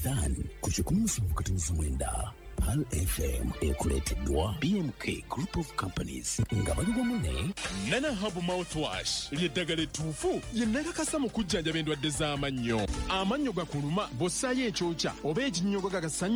Ramadhan ku 17/9 Pal FM ekuleteddwa BMK Group of Companies nga baliwo mune Nana Hub Mouthwash ly'eddagala ettuufu lye nnakakasa mu kujjanjaba endwadde z'amannyo. Amannyo gakuluma bw'ossaayo ekyokya oba ekinnyogo gagasanya